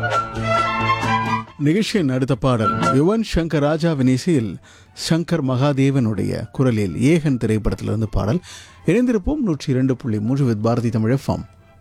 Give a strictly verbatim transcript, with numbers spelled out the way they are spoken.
நிகழ்ச்சியின் அடுத்த பாடல் யுவன் சங்கர் ராஜாவின் இசையில் சங்கர் மகாதேவனுடைய குரலில் ஏகன் திரைப்படத்திலிருந்து பாடல். இணைந்திருப்போம் நூற்றி இரண்டு புள்ளி மூன்று வித் பாரதி தமிழ் எஃப்எம்.